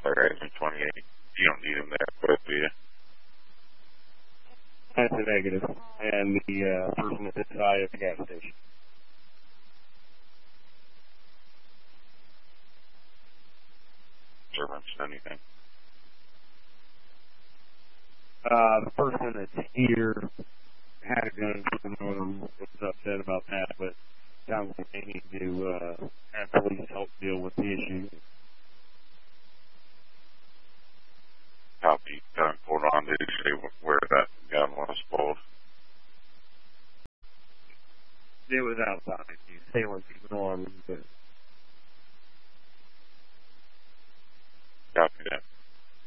Horizon 28. You don't need them that quick, do you? That's a negative. And the person that hit I at the gas station. Servants, anything? The person that's here had a gun for the norm, was upset about that, but sounds like they need to have police help deal with the issue. Copy. Gun pulled on. Did you say where that gun was pulled? It was outside. The assailant was on, but